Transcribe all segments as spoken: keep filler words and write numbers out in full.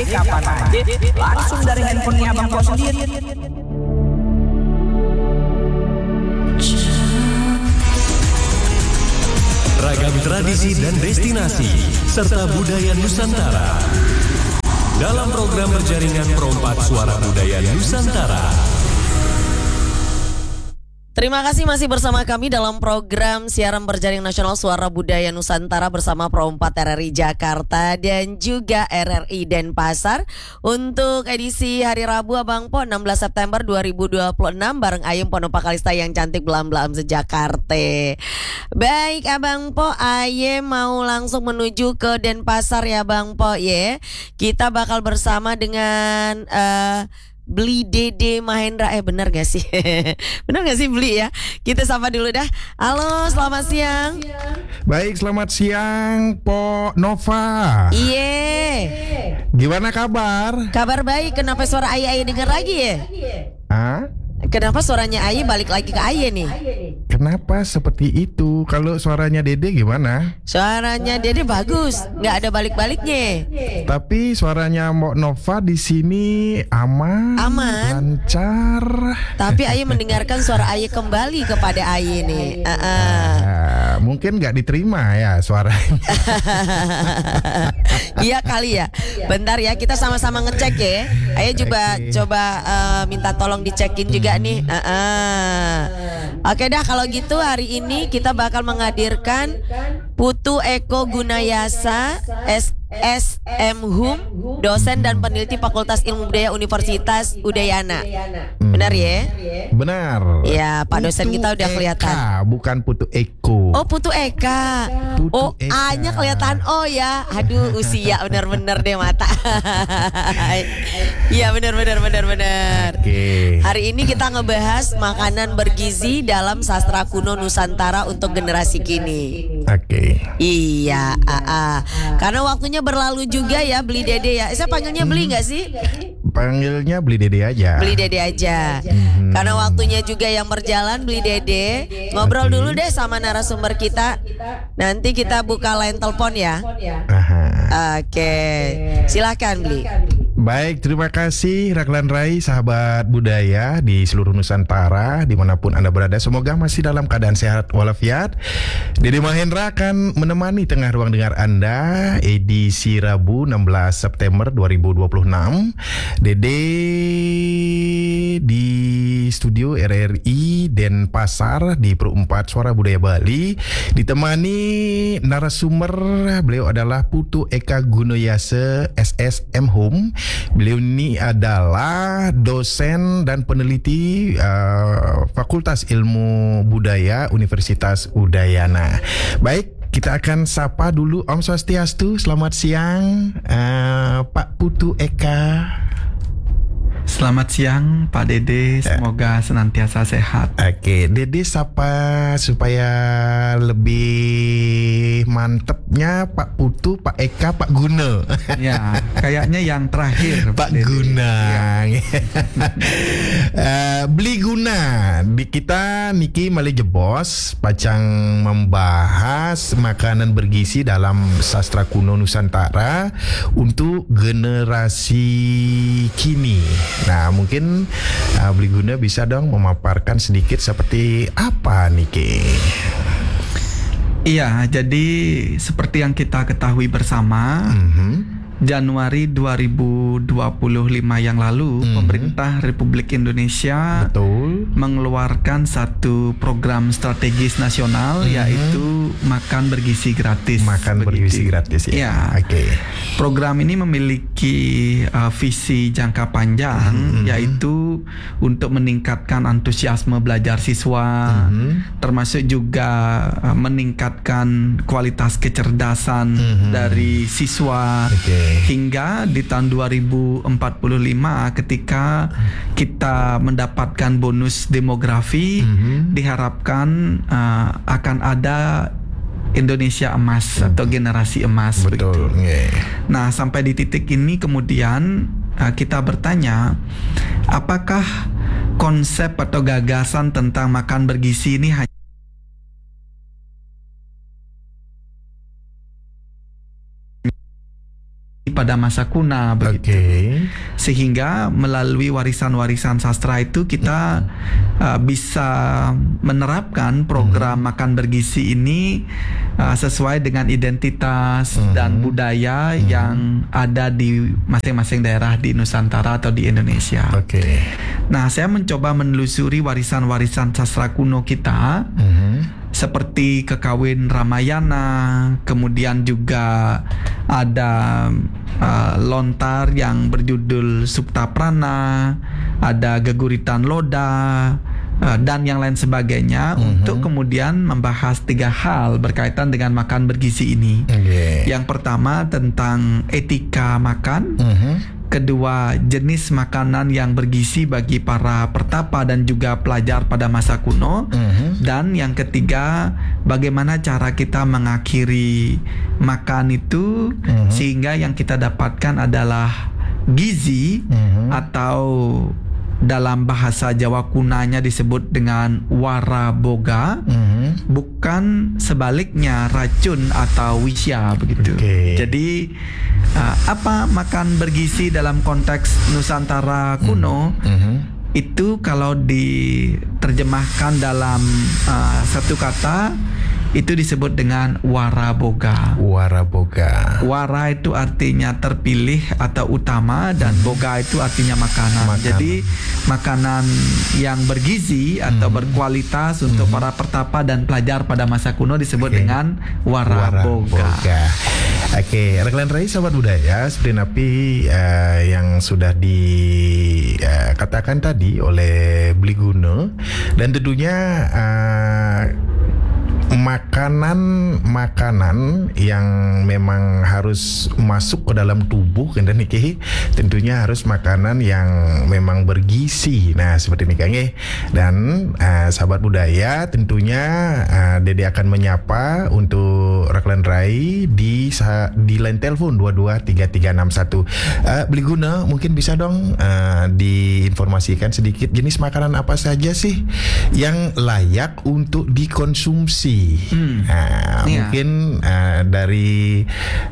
kapan aja, langsung dari handphonenya Abang Po sendiri. Ragam tradisi dan destinasi serta budaya Nusantara dalam program berjaringan Perompak Suara Budaya Nusantara. Terima kasih masih bersama kami dalam program siaran berjaring nasional Suara Budaya Nusantara bersama Pro empat R R I Jakarta dan juga R R I Denpasar untuk edisi hari Rabu Abang Po enam belas September dua ribu dua puluh enam bareng Ayem Ponopak Kalista yang cantik belam-belam sejakarta. Baik Abang Po, Ayem mau langsung menuju ke Denpasar ya Bang Po ya. Kita bakal bersama dengan uh, Beli Dede Mahendra. Eh benar gak sih? Benar gak sih Beli ya? Kita sapa dulu dah. Halo, selamat siang. Baik, selamat siang Po Nova. Iya. Gimana kabar? Kabar baik. Kenapa suara Ayah Ayah denger lagi ya? Hah? Kenapa suaranya Ayah balik lagi ke Ayah nih? Kenapa seperti itu? Kalau suaranya Dede gimana? Suaranya Dede bagus, nggak ada balik-baliknya. Tapi suaranya Mbok Nova di sini aman, aman, lancar. Tapi Ayah mendengarkan suara Ayah kembali kepada Ayah nih. Uh -uh. Uh, mungkin nggak diterima ya suaranya. Iya kali ya. Bentar ya, kita sama-sama ngecek ya. Ayah coba okay. coba uh, minta tolong dicekin juga nih. Uh -uh. Oke dah, kalau gitu hari ini kita bakal menghadirkan Putu Eko Gunayasa S S M Hum, dosen dan peneliti Fakultas Ilmu Budaya Universitas Udayana. Benar ya? Benar. Ya, Pak dosen Putu kita udah kelihatan. Eka, bukan Putu Eko. Oh, Putu Eka. Putu oh, Eka. A-nya kelihatan O ya. Aduh, usia benar-benar deh mata. Iya, benar benar benar benar. Oke. Okay. Hari ini kita ngebahas makanan bergizi dalam sastra kuno Nusantara untuk generasi kini. Oke. Okay. Iya, a -a. Karena waktunya berlalu juga ya Beli Dede ya. Saya panggilnya Beli nggak sih? Panggilnya Beli Dede aja. Beli Dede aja. Hmm. Karena waktunya juga yang berjalan Beli Dede. Ngobrol okay. dulu deh sama narasumber kita. Nanti kita buka line telepon ya. Oke. Okay. Silakan Beli. Baik, terima kasih Raglan Rai, sahabat budaya di seluruh Nusantara, dimanapun Anda berada. Semoga masih dalam keadaan sehat walafiat. Dede Mahendra akan menemani tengah ruang dengar Anda edisi Rabu enam belas September dua ribu dua puluh enam. Dede di studio R R I Denpasar di Pro empat Suara Budaya Bali, ditemani narasumber. Beliau adalah Putu Eka Gunayasa S S M Hum. Beliau ini adalah dosen dan peneliti uh, Fakultas Ilmu Budaya Universitas Udayana. Baik, kita akan sapa dulu. Om Swastiastu, selamat siang uh, Pak Putu Eka. Selamat siang Pak Dede, semoga senantiasa sehat. Oke, Dede sapa supaya lebih mantepnya Pak Putu, Pak Eka, Pak Guna. Ya, kayaknya yang terakhir Pak Dede. Guna. Ya. uh, Beli Guna, di kita Niki Mali Jebos pacang membahas makanan bergizi dalam sastra kuno Nusantara untuk generasi kini. Nah, mungkin uh, Beli Guna bisa dong memaparkan sedikit seperti apa Niki? Iya, jadi seperti yang kita ketahui bersama, mm-hmm. Januari dua ribu dua puluh lima yang lalu, mm-hmm. pemerintah Republik Indonesia Betul. mengeluarkan satu program strategis nasional, mm-hmm. yaitu makan bergizi gratis. Makan bergizi gratis ya. Ya. Oke. Okay. Program ini memiliki uh, visi jangka panjang, mm-hmm. yaitu untuk meningkatkan antusiasme belajar siswa, mm-hmm. termasuk juga uh, meningkatkan kualitas kecerdasan mm-hmm. dari siswa. Okay. Hingga di tahun dua ribu empat puluh lima ketika kita mendapatkan bonus demografi, mm-hmm. diharapkan uh, akan ada Indonesia emas mm-hmm. atau generasi emas. Betul. Yeah. Nah, sampai di titik ini kemudian uh, kita bertanya, apakah konsep atau gagasan tentang makan bergizi ini hanya pada masa kuno begitu. Okay. Sehingga melalui warisan-warisan sastra itu kita uh, bisa menerapkan program hmm. makan bergizi ini uh, sesuai dengan identitas hmm. dan budaya hmm. yang ada di masing-masing daerah di Nusantara atau di Indonesia. Oke. Okay. Nah, saya mencoba menelusuri warisan-warisan sastra kuno kita. Hmm. Seperti Kekawin Ramayana, kemudian juga ada uh, lontar yang berjudul Suptaprana, ada Geguritan Loda, uh, dan yang lain sebagainya, mm-hmm. untuk kemudian membahas tiga hal berkaitan dengan makan bergizi ini. Okay. Yang pertama tentang etika makan. Mm-hmm. Kedua, jenis makanan yang bergizi bagi para pertapa dan juga pelajar pada masa kuno. Uh-huh. Dan yang ketiga, bagaimana cara kita mengakhiri makan itu uh-huh. sehingga yang kita dapatkan adalah gizi uh-huh. atau dalam bahasa Jawa kunanya disebut dengan wara boga, mm-hmm. bukan sebaliknya racun atau wisya begitu. Okay. Jadi uh, apa makan bergizi dalam konteks Nusantara kuno? Mm-hmm. Itu kalau diterjemahkan dalam uh, satu kata itu disebut dengan waraboga. Waraboga. Wara itu artinya terpilih atau utama dan hmm. boga itu artinya makanan. makanan. Jadi makanan yang bergizi atau hmm. berkualitas untuk hmm. para pertapa dan pelajar pada masa kuno disebut okay. dengan waraboga. Waraboga. Oke, okay. Rekan Rai sahabat budaya, seperti napi uh, yang sudah dikatakan uh, tadi oleh Bliguna, dan tentunya uh, makanan-makanan yang memang harus masuk ke dalam tubuh kan niki, tentunya harus makanan yang memang bergizi. Nah, seperti ini Kang. Dan uh, sahabat budaya, tentunya uh, Dede akan menyapa untuk Raklan Rai di di line telepon dua dua tiga tiga enam satu. Uh, Bliguna, mungkin bisa dong uh, diinformasikan sedikit jenis makanan apa saja sih yang layak untuk dikonsumsi. Hmm. Nah, yeah. Mungkin uh, dari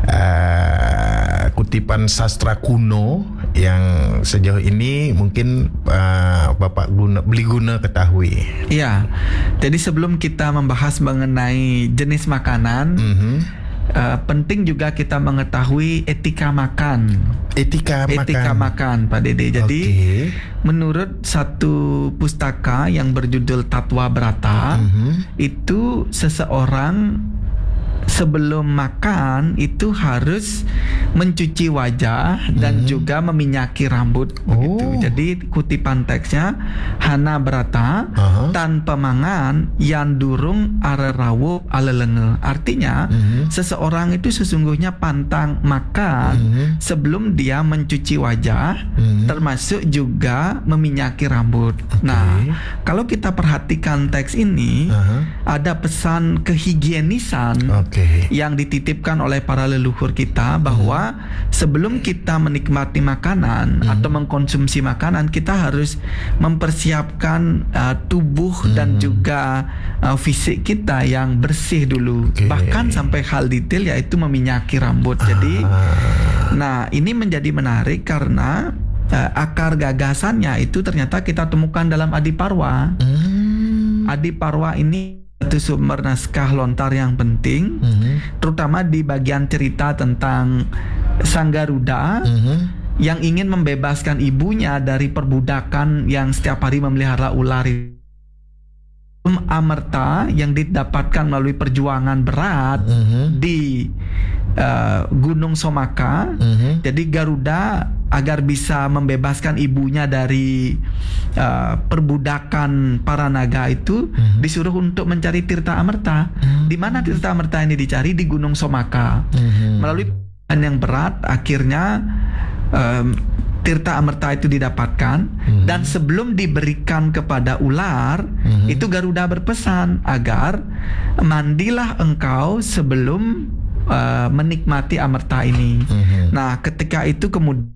uh, kutipan sastra kuno yang sejauh ini mungkin uh, Bapak guna, Bliguna ketahui. Iya. Jadi sebelum kita membahas mengenai jenis makanan, mm-hmm. Uh, penting juga kita mengetahui etika makan. Etika makan. Etika makan, Pak Dede. Jadi okay. menurut satu pustaka yang berjudul Tatwa Brata, mm-hmm. itu seseorang sebelum makan itu harus mencuci wajah dan hmm. juga meminyaki rambut begitu. Oh. Jadi kutipan teksnya Hana Brata uh-huh. tanpa mangan yang durung arerawuh alelenge. Artinya hmm. seseorang itu sesungguhnya pantang makan hmm. sebelum dia mencuci wajah hmm. termasuk juga meminyaki rambut. Okay. Nah, kalau kita perhatikan teks ini uh-huh. ada pesan kehigienisan okay. yang dititipkan oleh para leluhur kita bahwa hmm. sebelum kita menikmati makanan hmm. atau mengkonsumsi makanan, kita harus mempersiapkan uh, tubuh hmm. dan juga uh, fisik kita yang bersih dulu. Okay. Bahkan sampai hal detail yaitu meminyaki rambut. Jadi ah. nah, ini menjadi menarik karena uh, akar gagasannya itu ternyata kita temukan dalam Adiparwa. Hmm. Adiparwa ini itu sumber naskah lontar yang penting, mm-hmm. terutama di bagian cerita tentang Sang Garuda mm-hmm. yang ingin membebaskan ibunya dari perbudakan yang setiap hari memelihara ular. Amerta yang didapatkan melalui perjuangan berat mm-hmm. di uh, Gunung Somaka. Mm-hmm. Jadi Garuda agar bisa membebaskan ibunya dari uh, perbudakan para naga itu mm-hmm. disuruh untuk mencari Tirta Amerta. Mm-hmm. Di mana Tirta Amerta ini dicari? Di Gunung Somaka. Mm-hmm. Melalui perjuangan yang berat akhirnya um, Tirta Amerta itu didapatkan, hmm. dan sebelum diberikan kepada ular, hmm. itu Garuda berpesan agar mandilah engkau sebelum uh, menikmati Amerta ini. Hmm. Nah, ketika itu kemudian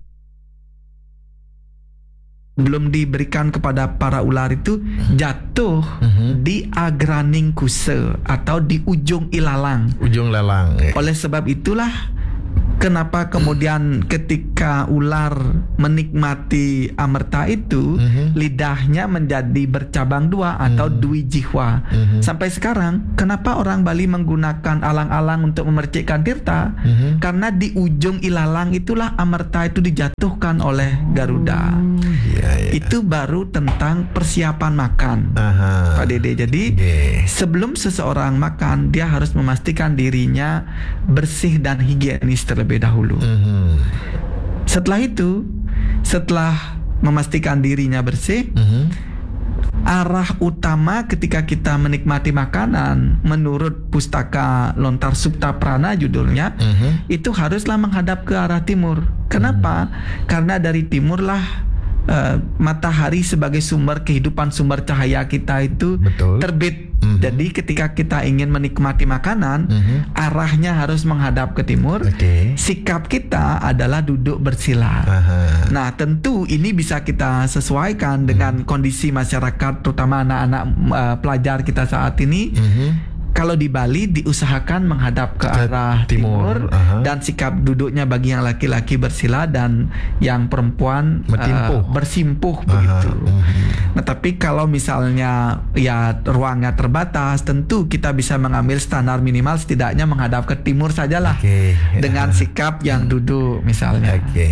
belum diberikan kepada para ular itu jatuh hmm. di Agraning Kuse atau di ujung ilalang. Ujung lalang. Oleh sebab itulah kenapa kemudian ketika ular menikmati amerta itu Mhm. lidahnya menjadi bercabang dua atau dwi jihwa. Mhm. Sampai sekarang kenapa orang Bali menggunakan alang-alang untuk memercikkan tirta? Mhm. Karena di ujung ilalang itulah amerta itu dijatuhkan oleh Garuda. Iya, iya. Itu baru tentang persiapan makan, Aha. Pak Dede. Jadi Oke. sebelum seseorang makan, dia harus memastikan dirinya bersih dan higienis terlebih dahulu. Mhm. Setelah itu, setelah memastikan dirinya bersih, Mhm. arah utama ketika kita menikmati makanan menurut Pustaka Lontar Supta Prana judulnya, Mhm. itu haruslah menghadap ke arah timur. Kenapa? Karena dari timurlah uh, matahari sebagai sumber kehidupan, sumber cahaya kita itu Betul. terbit. Mhm. Jadi ketika kita ingin menikmati makanan, Mhm. arahnya harus menghadap ke timur. Oke. Sikap kita adalah duduk bersila. Aha. Nah, tentu ini bisa kita sesuaikan dengan kondisi masyarakat, terutama anak-anak uh, pelajar kita saat ini. Mhm. Kalau di Bali diusahakan menghadap ke, Ke arah timur, timur, aha. dan sikap duduknya bagi yang laki-laki bersila dan yang perempuan Bertimpuh. uh, bersimpuh Aha. begitu. Mhm. Nah, tapi kalau misalnya ya ruangnya terbatas, tentu kita bisa mengambil standar minimal setidaknya menghadap ke timur sajalah. Oke. Dengan sikap yang duduk misalnya. Oke.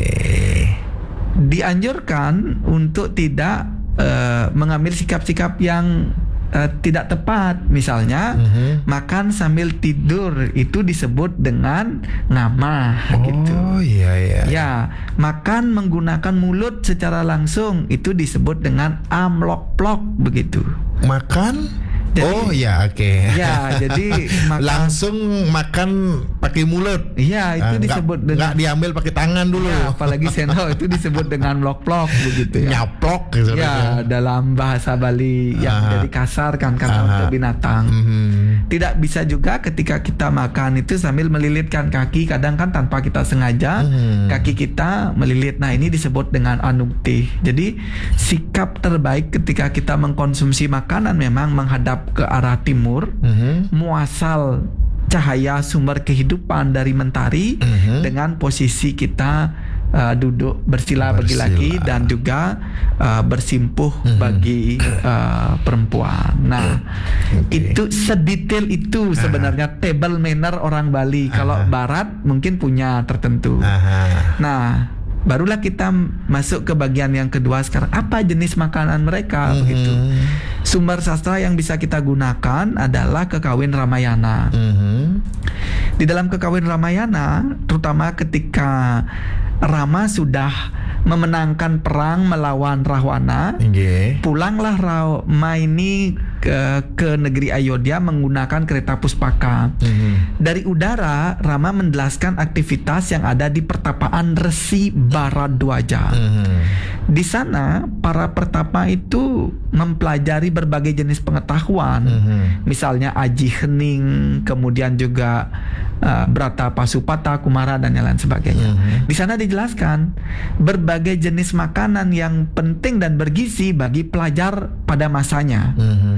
Dianjurkan untuk tidak uh, mengambil sikap-sikap yang uh, tidak tepat. Misalnya Mhm. makan sambil tidur itu disebut dengan ngamah gitu. Oh iya iya. Ya, makan menggunakan mulut secara langsung itu disebut dengan amlok-plok begitu. Makan? Jadi- oh ya oke. Ya, jadi makan- langsung makan pakai mulut. Iya, itu Ah, nggak- disebut dengan nggak diambil pakai tangan dulu. Ya, apalagi sendok itu disebut dengan blok-blok begitu ya. Nyaplok gitu. Ya, dalam bahasa Bali yang Aha. jadi kasar kan karena Aha. untuk binatang. Mhm. Tidak bisa juga ketika kita makan itu sambil melilitkan kaki, kadang kan tanpa kita sengaja Hmm. kaki kita melilit. Nah, ini disebut dengan anukti. Jadi sikap terbaik ketika kita mengkonsumsi makanan memang menghadap ke arah timur, Mhm. muasal cahaya sumber kehidupan dari mentari, Mhm. dengan posisi kita uh, duduk bersila bagi Bersila. laki dan juga uh, bersimpuh Mhm. bagi uh, perempuan. Nah, Oke. itu sedetail itu sebenarnya table manner orang Bali. Kalau Aha. Barat mungkin punya tertentu. Aha. Nah, barulah kita masuk ke bagian yang kedua sekarang. Apa jenis makanan mereka begitu? Mhm. Sumber sastra yang bisa kita gunakan adalah Kekawin Ramayana. Mhm. Di dalam Kekawin Ramayana, terutama ketika Rama sudah memenangkan perang melawan Rahwana, Nggih. pulanglah Rama ini ke, ke negeri Ayodhya menggunakan kereta puspaka. Mhm. Dari udara, Rama menjelaskan aktivitas yang ada di pertapaan Resi Baradwaja. Mhm. Di sana, para pertapa itu mempelajari berbagai jenis pengetahuan. Mhm. Misalnya Aji Hening, kemudian juga uh, Brata Pasupata, Kumara, dan yang lain sebagainya. Mhm. Di sana dijelaskan berbagai jenis makanan yang penting dan bergizi bagi pelajar pada masanya. Mhm.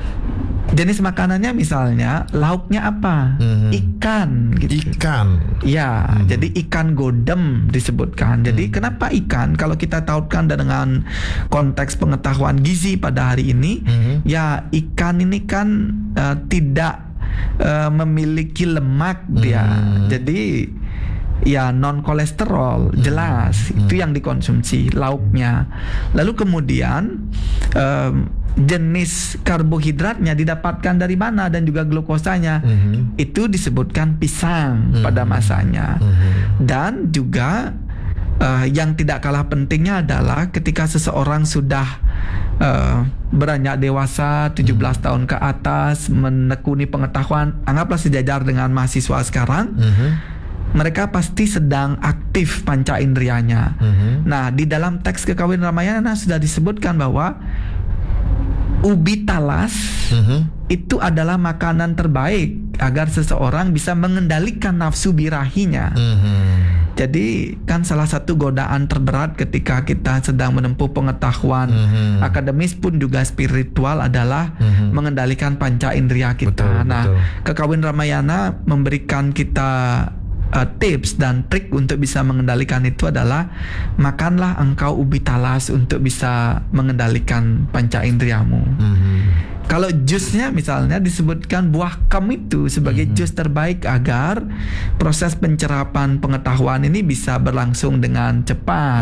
Jenis makanannya misalnya lauknya apa? Mhm. Ikan gitu. Ikan. Ya, Hmm. jadi ikan godem disebutkan. Jadi kenapa ikan? Kalau kita tautkan dengan konteks pengetahuan gizi pada hari ini, Mhm. ya ikan ini kan uh, tidak uh, memiliki lemak dia. Hmm. Jadi ya non kolesterol, jelas itu yang dikonsumsi lauknya. Lalu kemudian um, jenis karbohidratnya didapatkan dari mana dan juga glukosanya. Mhm. Itu disebutkan pisang Mhm. pada masanya. Mhm. Dan juga uh, yang tidak kalah pentingnya adalah ketika seseorang sudah uh, beranjak dewasa tujuh belas tahun ke atas, menekuni pengetahuan, anggaplah sejajar dengan mahasiswa sekarang, Mhm. mereka pasti sedang aktif panca indrianya. Mhm. Nah, di dalam teks Kekawin Ramayana sudah disebutkan bahwa ubi talas Mhm. itu adalah makanan terbaik agar seseorang bisa mengendalikan nafsu birahinya. Mhm. Jadi kan salah satu godaan terberat ketika kita sedang menempuh pengetahuan Mhm. akademis pun juga spiritual adalah Mhm. mengendalikan panca indera kita. Betul, Nah, betul. Kekawin Ramayana memberikan kita uh, tips dan trik untuk bisa mengendalikan itu adalah makanlah engkau ubi talas untuk bisa mengendalikan panca indriamu. Mm-hmm. Kalau jusnya misalnya disebutkan buah kam itu sebagai mm-hmm. jus terbaik agar proses pencerapan pengetahuan ini bisa berlangsung dengan cepat.